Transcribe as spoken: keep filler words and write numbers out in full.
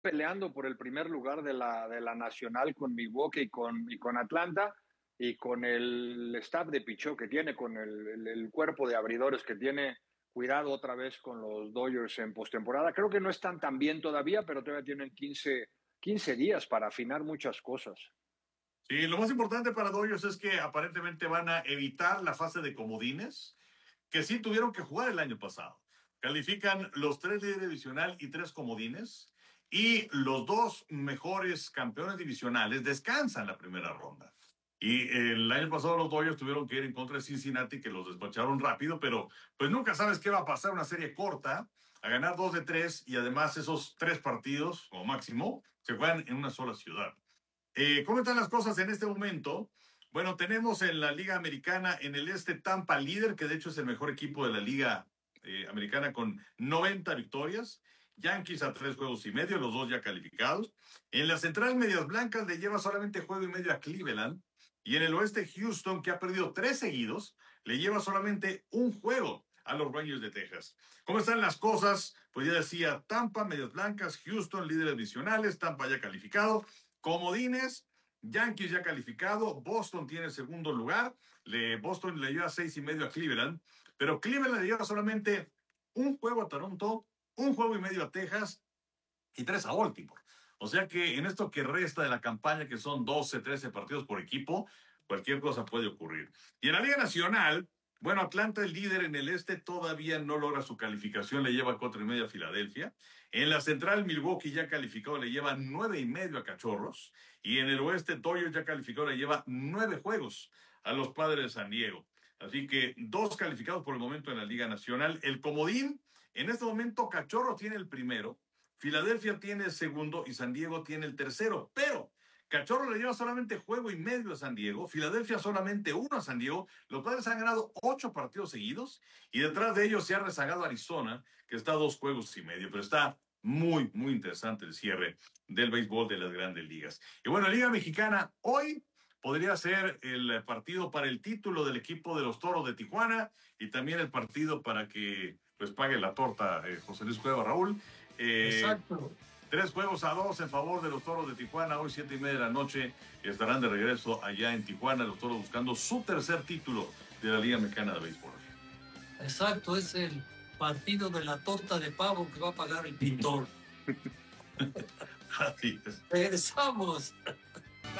peleando por el primer lugar de la, de la Nacional con Milwaukee y con, y con Atlanta, y con el staff de picheo que tiene, con el, el, el cuerpo de abridores que tiene, cuidado otra vez con los Dodgers en postemporada. Creo que no están tan bien todavía, pero todavía tienen quince, quince días para afinar muchas cosas. Sí, lo más importante para Dodgers es que aparentemente van a evitar la fase de comodines, que sí tuvieron que jugar el año pasado. Califican los tres líderes divisional y tres comodines, y los dos mejores campeones divisionales descansan la primera ronda. Y el año pasado los Dodgers tuvieron que ir en contra de Cincinnati, que los despacharon rápido, pero pues nunca sabes qué va a pasar, una serie corta, a ganar dos de tres, y además esos tres partidos, como máximo, se juegan en una sola ciudad. Eh, ¿Cómo están las cosas en este momento? Bueno, tenemos en la Liga Americana, en el este, Tampa líder, que de hecho es el mejor equipo de la Liga eh, Americana con noventa victorias. Yankees a tres juegos y medio, los dos ya calificados. En la Central, Medias Blancas le lleva solamente juego y medio a Cleveland. Y en el oeste, Houston, que ha perdido tres seguidos, le lleva solamente un juego a los Rangers de Texas. ¿Cómo están las cosas? Pues ya decía, Tampa, Medias Blancas, Houston, líderes divisionales, Tampa ya calificado. Comodines, Yankees ya calificado, Boston tiene el segundo lugar, le, Boston le lleva seis y medio a Cleveland, pero Cleveland le lleva solamente un juego a Toronto, un juego y medio a Texas y tres a Baltimore. O sea que en esto que resta de la campaña, que son doce, trece partidos por equipo, cualquier cosa puede ocurrir. Y en la Liga Nacional, bueno, Atlanta, el líder en el este, todavía no logra su calificación, le lleva cuatro y medio a Filadelfia. En la Central, Milwaukee ya calificado, le lleva nueve y medio a Cachorros. Y en el oeste, Dodgers ya calificado, le lleva nueve juegos a los Padres de San Diego. Así que dos calificados por el momento en la Liga Nacional. El comodín, en este momento, Cachorro tiene el primero, Filadelfia tiene el segundo y San Diego tiene el tercero. Pero Cachorro le lleva solamente juego y medio a San Diego, Filadelfia solamente uno a San Diego. Los Padres han ganado ocho partidos seguidos, y detrás de ellos se ha rezagado Arizona, que está a dos juegos y medio. Pero está muy, muy interesante el cierre del béisbol de las grandes ligas. Y bueno, Liga Mexicana, hoy podría ser el partido para el título del equipo de los Toros de Tijuana, y también el partido para que pues pague la torta eh, José Luis Cueva, Raúl. Eh, Exacto. Tres juegos a dos en favor de los Toros de Tijuana. Hoy siete y media de la noche estarán de regreso allá en Tijuana, los Toros buscando su tercer título de la Liga Mexicana de Béisbol. Exacto, es el partido de la torta de pavo que va a pagar el pintor. Así es. Regresamos.